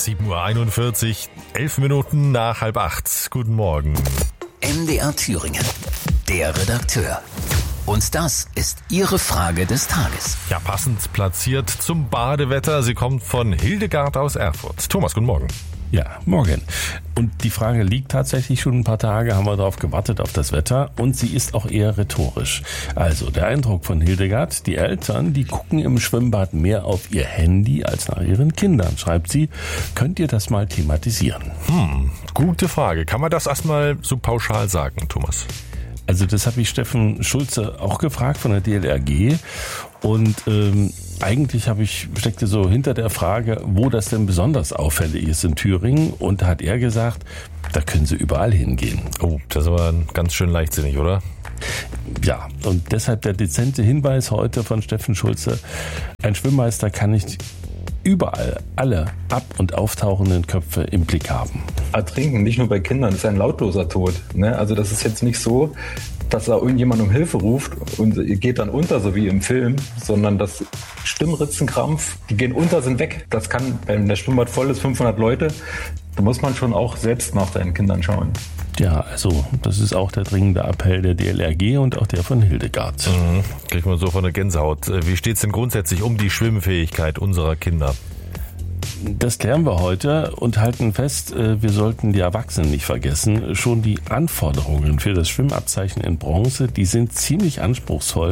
7:41 Uhr, 11 Minuten nach 7:30. Guten Morgen. MDR Thüringen, der Redakteur. Und das ist Ihre Frage des Tages. Ja, passend platziert zum Badewetter. Sie kommt von Hildegard aus Erfurt. Thomas, guten Morgen. Ja, morgen. Und die Frage liegt tatsächlich schon ein paar Tage, haben wir darauf gewartet, auf das Wetter. Und sie ist auch eher rhetorisch. Also der Eindruck von Hildegard, die Eltern, die gucken im Schwimmbad mehr auf ihr Handy als nach ihren Kindern, schreibt sie. Könnt ihr das mal thematisieren? Gute Frage. Kann man das erstmal so pauschal sagen, Thomas? Also das habe ich Steffen Schulze auch gefragt von der DLRG. Und eigentlich steckte so hinter der Frage, wo das denn besonders auffällig ist in Thüringen. Und da hat er gesagt, da können sie überall hingehen. Oh, das ist aber ganz schön leichtsinnig, oder? Ja, und deshalb der dezente Hinweis heute von Steffen Schulze. Ein Schwimmmeister kann nicht überall alle ab- und auftauchenden Köpfe im Blick haben. Ertrinken, nicht nur bei Kindern, ist ein lautloser Tod. Ne? Also das ist jetzt nicht so, dass da irgendjemand um Hilfe ruft und geht dann unter, so wie im Film, sondern das Stimmritzenkrampf, die gehen unter, sind weg. Das kann, wenn der Schwimmbad voll ist, 500 Leute, da muss man schon auch selbst nach seinen Kindern schauen. Ja, also das ist auch der dringende Appell der DLRG und auch der von Hildegard. Kriegt man so von der Gänsehaut. Wie steht es denn grundsätzlich um die Schwimmfähigkeit unserer Kinder? Das klären wir heute und halten fest, wir sollten die Erwachsenen nicht vergessen. Schon die Anforderungen für das Schwimmabzeichen in Bronze, die sind ziemlich anspruchsvoll.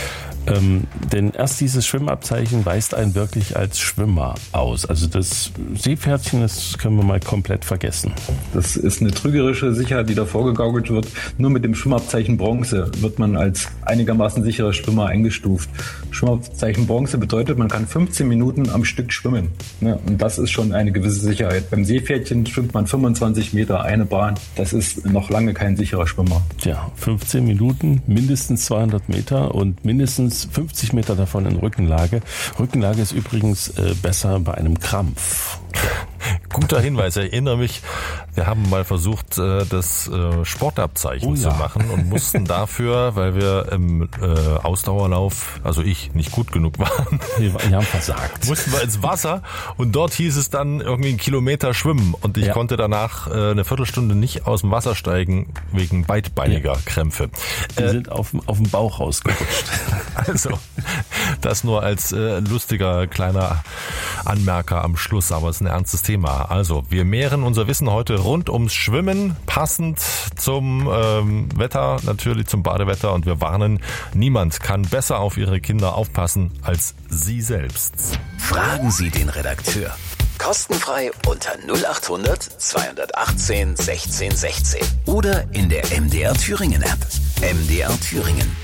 Denn erst dieses Schwimmabzeichen weist einen wirklich als Schwimmer aus. Also das Seepferdchen, das können wir mal komplett vergessen. Das ist eine trügerische Sicherheit, die da vorgegaukelt wird. Nur mit dem Schwimmabzeichen Bronze wird man als einigermaßen sicherer Schwimmer eingestuft. Schwimmabzeichen Bronze bedeutet, man kann 15 Minuten am Stück schwimmen. Ne? Und das ist schon eine gewisse Sicherheit. Beim Seepferdchen schwimmt man 25 Meter eine Bahn. Das ist noch lange kein sicherer Schwimmer. Tja, 15 Minuten, mindestens 200 Meter und mindestens 50 Meter davon in Rückenlage. Rückenlage ist übrigens besser bei einem Krampf. Guter Hinweis, ich erinnere mich, wir haben mal versucht, das Sportabzeichen zu machen und mussten dafür, weil wir im Ausdauerlauf, also ich, nicht gut genug waren, wir haben versagt. Mussten wir ins Wasser und dort hieß es dann irgendwie 1 Kilometer schwimmen und ich konnte danach eine Viertelstunde nicht aus dem Wasser steigen wegen beidbeiniger Krämpfe. Die sind auf dem Bauch rausgerutscht. Also, das nur als lustiger kleiner Anmerker am Schluss, aber es ist ein ernstes Thema. Also, wir mehren unser Wissen heute rund ums Schwimmen, passend zum Wetter, natürlich zum Badewetter, und wir warnen, niemand kann besser auf Ihre Kinder aufpassen als Sie selbst. Fragen Sie den Redakteur. Kostenfrei unter 0800 218 16 16 oder in der MDR Thüringen App. MDR Thüringen.